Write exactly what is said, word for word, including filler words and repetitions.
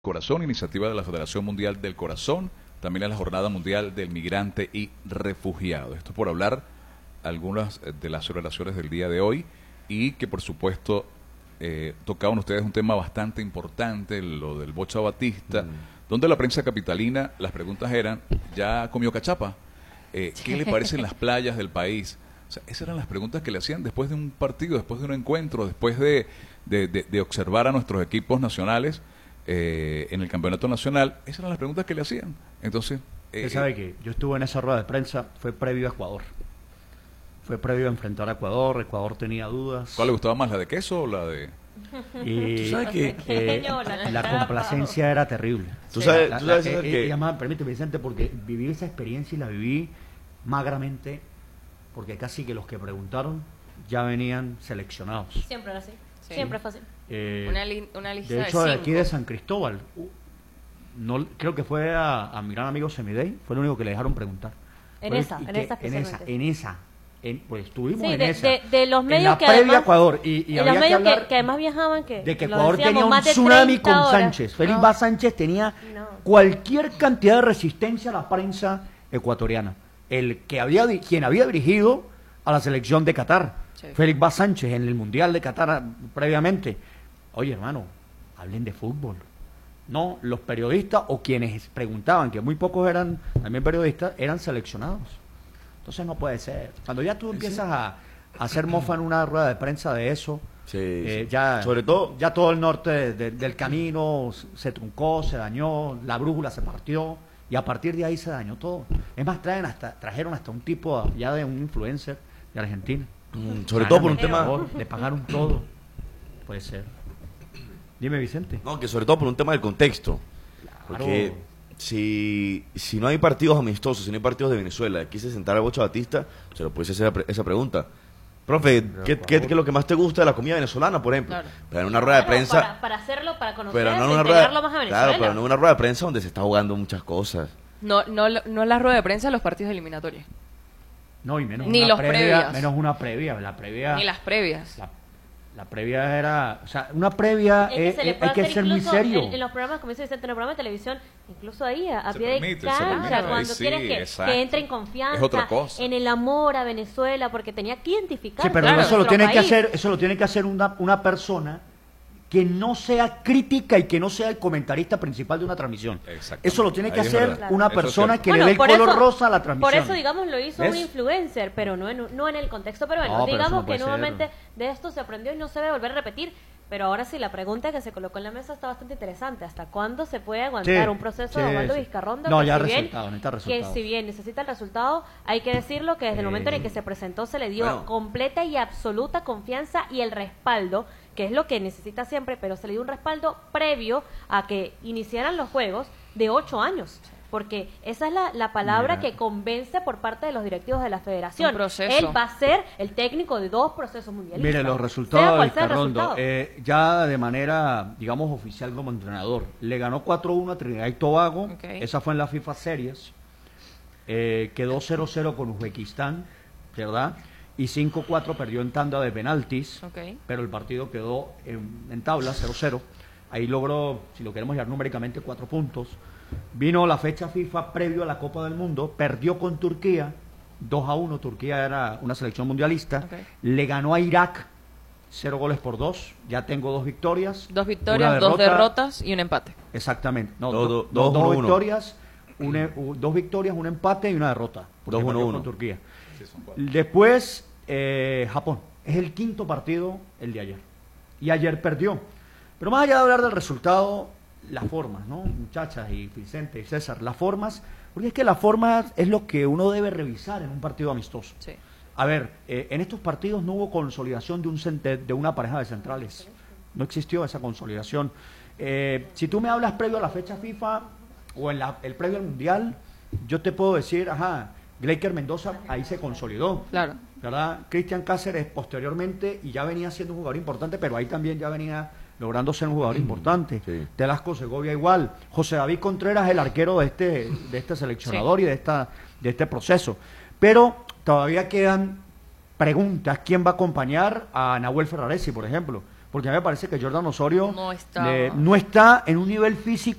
Corazón, iniciativa de la Federación Mundial del Corazón, también es la Jornada Mundial del Migrante y Refugiado. Esto por hablar algunas de las celebraciones del día de hoy y que por supuesto eh, tocaban ustedes un tema bastante importante, lo del Bocha Batista, mm. donde la prensa capitalina, las preguntas eran, ¿ya comió cachapa? Eh, ¿Qué le parecen las playas del país? O sea, esas eran las preguntas que le hacían después de un partido, después de un encuentro, después de, de, de, de observar a nuestros equipos nacionales Eh, en el campeonato nacional. Esas eran las preguntas que le hacían. Entonces, eh, usted sabe que yo estuve en esa rueda de prensa, fue previo a Ecuador, fue previo a enfrentar a Ecuador. Ecuador tenía dudas. ¿Cuál le gustaba más, la de queso o la de...? Y ¿tú sabes que eh, la complacencia era terrible? ¿Tú sabes, la, tú sabes la, que... Y además, permíteme, Vicente, porque viví esa experiencia y la viví magramente, porque casi que los que preguntaron ya venían seleccionados. Siempre era así. Sí. Siempre fue así. Eh, una, li una lista de hecho, de, de aquí de San Cristóbal, no creo que fue a, a mi gran amigo Semidey, fue lo único que le dejaron preguntar. En fue esa, el, en que, esa en esa, en esa, en, pues estuvimos sí, en de, esa. De, de los medios en la que previa además, Ecuador y, y en los había medios que, hablar que, que además viajaban que de que lo Ecuador decíamos, tenía un más de tsunami con horas. Sánchez. Félix No. Vaz Sánchez tenía No. cualquier cantidad de resistencia a la prensa ecuatoriana. El que había quien había dirigido a la selección de Qatar, sí. Félix Vaz Sánchez en el Mundial de Qatar previamente. Oye, hermano, hablen de fútbol. No, los periodistas o quienes preguntaban, que muy pocos eran también periodistas, eran seleccionados. Entonces no puede ser. Cuando ya tú empiezas a, a hacer mofa en una rueda de prensa de eso, sí, eh, sí. ya sobre todo ya todo el norte de, de, del camino se truncó, se dañó, la brújula se partió y a partir de ahí se dañó todo. Es más, traen hasta trajeron hasta un tipo ya de un influencer de Argentina. Mm, sobre todo por un tema... Favor, le pagaron todo. Puede ser. Dime, Vicente. No, que sobre todo por un tema del contexto. Claro. Porque si, si no hay partidos amistosos, si no hay partidos de Venezuela, quise sentar a Bocha Batista, se lo puedes hacer esa pregunta. Profe, ¿qué, qué, ¿qué es lo que más te gusta de la comida venezolana, por ejemplo? Claro. Pero en una rueda de Claro, prensa... Para, para hacerlo, para conocer, pero no en una integrarlo rueda, más a Venezuela. claro, pero no en una rueda de prensa donde se está jugando muchas cosas. No, no, no la rueda de prensa, los partidos eliminatorios. No, y menos Ni una los previa, previas. menos una previa, la previa... Ni las previas. La, la previa era, o sea, una previa es que eh, eh, hay que ser muy serio. En, en los programas, como dice Vicente, en los programas de televisión, incluso ahí, a, a Se pie permite, de se cancha, permite. cuando Ahí sí, quieres que, que entre en confianza, Es otra cosa. en el amor a Venezuela, porque tenía que identificar. Sí, pero claro, eso lo nuestro tiene que país. hacer, eso lo tiene que hacer una, una persona que no sea crítica y que no sea el comentarista principal de una transmisión. Eso lo tiene que Ahí es hacer verdad. una Eso es persona cierto. que Bueno, le dé el por color eso- rosa a la transmisión. Por eso, digamos, lo hizo ¿Ves? un influencer, pero no en, no en el contexto peruano. No, pero eso digamos no puede que ser. nuevamente de esto se aprendió y no se debe volver a repetir. Pero ahora sí, la pregunta que se colocó en la mesa está bastante interesante. ¿Hasta cuándo se puede aguantar Sí, un proceso sí, de Osvaldo sí. Vizcarrondo? No, que ya si bien- resultado, necesita Que resultado. si bien necesita el resultado, hay que decirlo que desde el momento en el que se presentó se le dio Bueno. completa y absoluta confianza y el respaldo, que es lo que necesita siempre, pero se le dio un respaldo previo a que iniciaran los juegos de ocho años. Porque esa es la, la palabra Mira. que convence por parte de los directivos de la federación. Un proceso. Él va a ser el técnico de dos procesos mundialistas. Mire, los Sea resultados de cual sea el Vizcarrondo, resultado. eh, ya de manera, digamos, oficial como entrenador, le ganó cuatro uno a Trinidad y Tobago, Ok. esa fue en la FIFA Series, eh, quedó cero cero con Uzbekistán, ¿verdad? Y cinco cuatro perdió en tanda de penaltis, Ok. pero el partido quedó en, en tabla cero cero, ahí logró, si lo queremos llamar numéricamente, cuatro puntos. Vino la fecha FIFA previo a la Copa del Mundo, perdió con Turquía, dos a uno, Turquía era una selección mundialista, Ok. le ganó a Irak, cero goles por dos, ya tengo dos victorias. Dos victorias, una dos derrota. derrotas y un empate. Exactamente, no, Do- do- do- do- dos, dos uno, uno. victorias, una- u- dos victorias, un empate y una derrota. porque Dos, uno, perdió uno. con Turquía. Sí, son cuatro. Después, eh, Japón, es el quinto partido el de ayer, y ayer perdió. Pero más allá de hablar del resultado, las formas, ¿no? Muchachas y Vicente y César, las formas, porque es que las formas es lo que uno debe revisar en un partido amistoso. Sí. A ver, eh, en estos partidos no hubo consolidación de, un cente- de una pareja de centrales, no existió esa consolidación. Eh, si tú me hablas previo a la fecha FIFA o en la, el previo al Mundial, yo te puedo decir, ajá, Gleiker Mendoza ahí se consolidó. Claro. ¿Verdad? Cristian Cáceres posteriormente y ya venía siendo un jugador importante, pero ahí también ya venía logrando ser un jugador importante. Sí. Telasco Segovia igual. José David Contreras, el arquero de este, de este seleccionador y de esta, de este proceso. Pero todavía quedan preguntas. ¿Quién va a acompañar a Nahuel Ferraresi, por ejemplo? porque a mí me parece que Jordan Osorio No está- le- no está en un nivel físico